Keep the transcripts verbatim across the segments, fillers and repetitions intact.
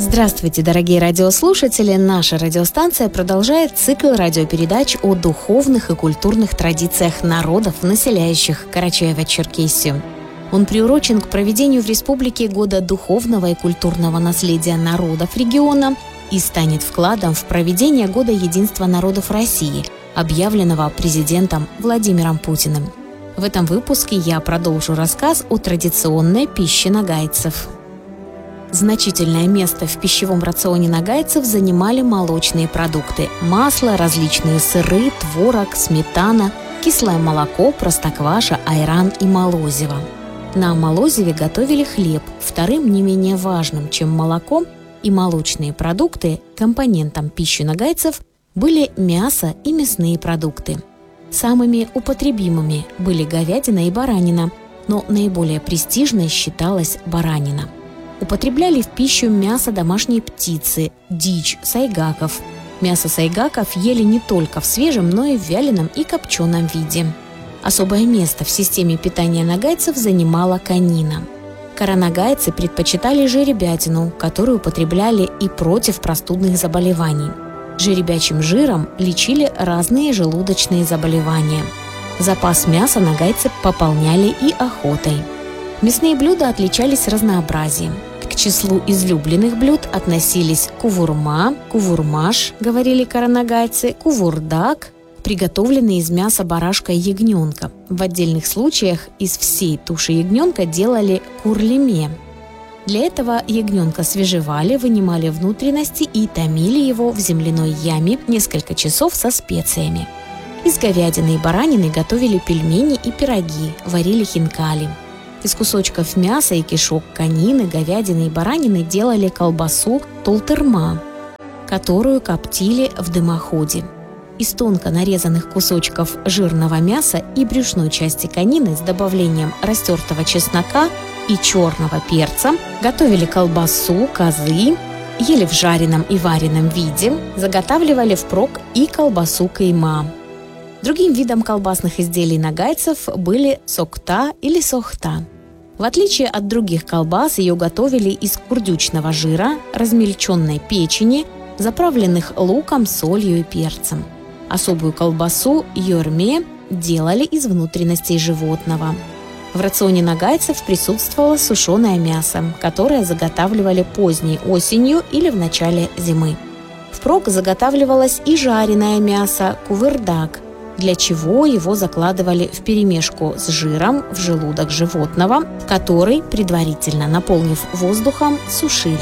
Здравствуйте, дорогие радиослушатели! Наша радиостанция продолжает цикл радиопередач о духовных и культурных традициях народов, населяющих Карачаево-Черкесию. Он приурочен к проведению в республике Года духовного и культурного наследия народов региона и станет вкладом в проведение Года единства народов России, объявленного президентом Владимиром Путиным. В этом выпуске я продолжу рассказ о традиционной пище нагайцев. Значительное место в пищевом рационе нагайцев занимали молочные продукты – масло, различные сыры, творог, сметана, кислое молоко, простокваша, айран и молозиво. На молозиве готовили хлеб, вторым не менее важным, чем молоко и молочные продукты, компонентом пищи нагайцев были мясо и мясные продукты. Самыми употребимыми были говядина и баранина, но наиболее престижной считалась баранина. Употребляли в пищу мясо домашней птицы, дичь, сайгаков. Мясо сайгаков ели не только в свежем, но и в вяленом и копченом виде. Особое место в системе питания нагайцев занимала конина. Коронагайцы предпочитали жеребятину, которую употребляли и против простудных заболеваний. Жеребячим жиром лечили разные желудочные заболевания. Запас мяса нагайцы пополняли и охотой. Мясные блюда отличались разнообразием. К числу излюбленных блюд относились кувурма, кувурмаш, говорили коронагайцы, кувурдак, приготовленный из мяса барашка и ягненка. В отдельных случаях из всей туши ягненка делали курлеме. Для этого ягненка свежевали, вынимали внутренности и томили его в земляной яме несколько часов со специями. Из говядины и баранины готовили пельмени и пироги, варили хинкали. Из кусочков мяса и кишок конины, говядины и баранины делали колбасу толтырма, которую коптили в дымоходе. Из тонко нарезанных кусочков жирного мяса и брюшной части конины с добавлением растертого чеснока и черного перца готовили колбасу, козы, ели в жареном и вареном виде, заготавливали впрок и колбасу кайма. Другим видом колбасных изделий нагайцев были сокта или сохта. В отличие от других колбас, ее готовили из курдючного жира, размельченной печени, заправленных луком, солью и перцем. Особую колбасу йорме делали из внутренностей животного. В рационе нагайцев присутствовало сушеное мясо, которое заготавливали поздней осенью или в начале зимы. Впрок заготавливалось и жареное мясо кувырдак, для чего его закладывали вперемешку с жиром в желудок животного, который, предварительно наполнив воздухом, сушили.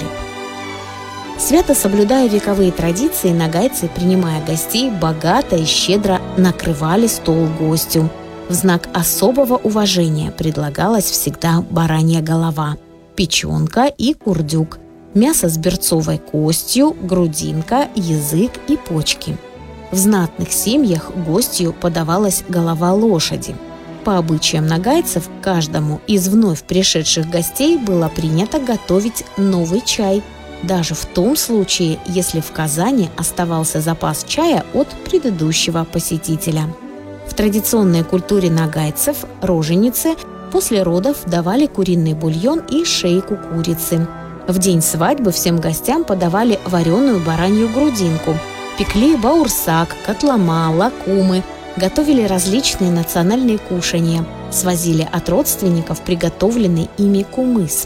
Свято соблюдая вековые традиции, нагайцы, принимая гостей, богато и щедро накрывали стол гостю. В знак особого уважения предлагалась всегда баранья голова, печенка и курдюк, мясо с берцовой костью, грудинка, язык и почки. В знатных семьях гостью подавалась голова лошади. По обычаям нагайцев, каждому из вновь пришедших гостей было принято готовить новый чай, даже в том случае, если в казане оставался запас чая от предыдущего посетителя. В традиционной культуре нагайцев роженицы после родов давали куриный бульон и шейку курицы. В день свадьбы всем гостям подавали вареную баранью грудинку, пекли баурсак, котлама, лакумы, готовили различные национальные кушанья, свозили от родственников приготовленный ими кумыс.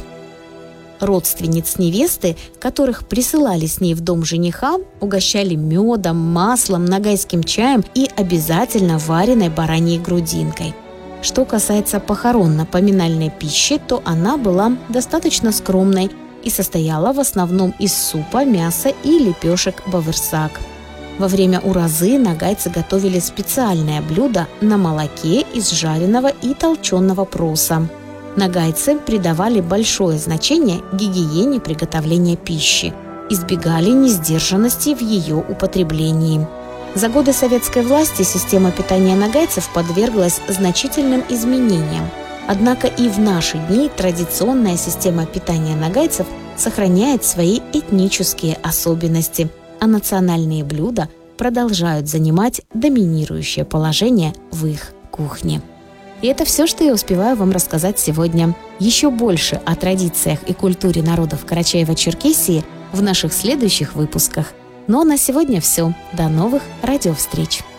Родственниц невесты, которых присылали с ней в дом жениха, угощали медом, маслом, нагайским чаем и обязательно вареной бараньей грудинкой. Что касается похоронно-поминальной пищи, то она была достаточно скромной и состояла в основном из супа, мяса и лепешек баурсак. Во время уразы нагайцы готовили специальное блюдо на молоке из жареного и толченого проса. Нагайцы придавали большое значение гигиене приготовления пищи, избегали несдержанности в ее употреблении. За годы советской власти система питания нагайцев подверглась значительным изменениям. Однако и в наши дни традиционная система питания нагайцев сохраняет свои этнические особенности, а национальные блюда продолжают занимать доминирующее положение в их кухне. И это все, что я успеваю вам рассказать сегодня. Еще больше о традициях и культуре народов Карачаево-Черкесии в наших следующих выпусках. Ну а на сегодня все. До новых радиовстреч!